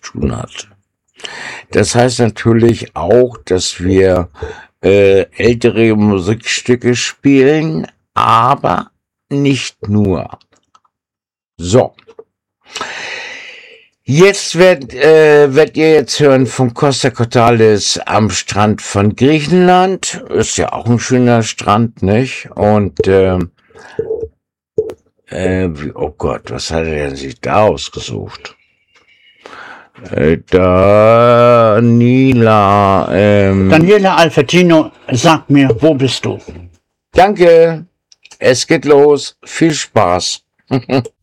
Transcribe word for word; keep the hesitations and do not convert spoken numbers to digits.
tun hat. Das heißt natürlich auch, dass wir äh, ältere Musikstücke spielen, aber nicht nur. So. Jetzt werdet, äh, werdet ihr jetzt hören von Costa Cordalis am Strand von Griechenland. Ist ja auch ein schöner Strand, nicht? Und, äh, äh, oh Gott, was hat er denn sich da ausgesucht? Äh, Daniela, ähm... Daniela Albertino, sag mir, wo bist du? Danke. Es geht los. Viel Spaß.